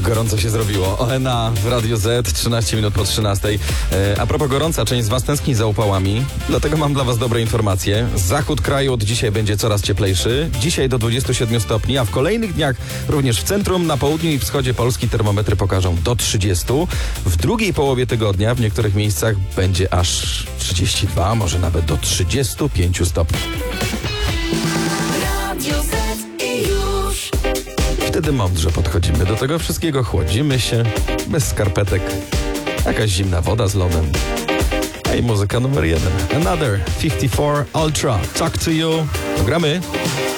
Gorąco się zrobiło. ONA w Radiu Z, 13 minut po 13. A propos gorąca, część z Was tęskni za upałami, dlatego mam dla Was dobre informacje. Zachód kraju od dzisiaj będzie coraz cieplejszy. Dzisiaj do 27 stopni, a w kolejnych dniach również w centrum, na południu i wschodzie Polski termometry pokażą do 30. W drugiej połowie tygodnia w niektórych miejscach będzie aż 32, może nawet do 35 stopni. Wtedy mądrze podchodzimy do tego wszystkiego, chłodzimy się, bez skarpetek, jakaś zimna woda z lodem. I muzyka numer 1. Another 54 Ultra. Talk to you. Gramy.